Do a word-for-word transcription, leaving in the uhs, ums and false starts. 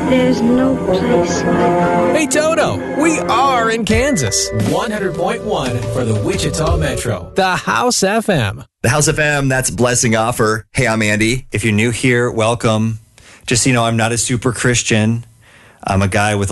There's no place like home. Hey, Toto, we are in Kansas. one hundred point one for the Wichita Metro. The House F M. The House F M, that's Blessing Offer. Hey, I'm Andy. If you're new here, welcome. Just so you know, I'm not a super Christian. I'm a guy with